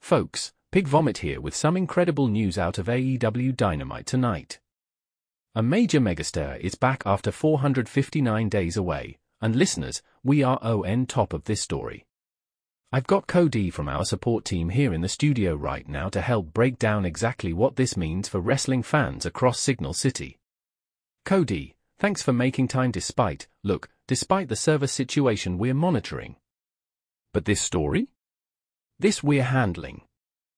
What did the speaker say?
Folks, Pig Vomit here with some incredible news out of AEW Dynamite tonight. A major megastar is back after 459 days away, and listeners, we are on top of this story. I've got Cody from our support team here in the studio right now to help break down exactly what this means for wrestling fans across Signal City. Cody, thanks for making time despite the server situation we're monitoring. But this story? This we're handling.